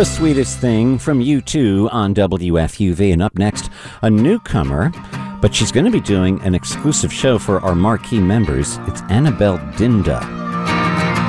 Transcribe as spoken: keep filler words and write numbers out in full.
The Sweetest Thing from U two on W F U V. And up next, a newcomer, but she's going to be doing an exclusive show for our marquee members. It's Annabelle Dinda.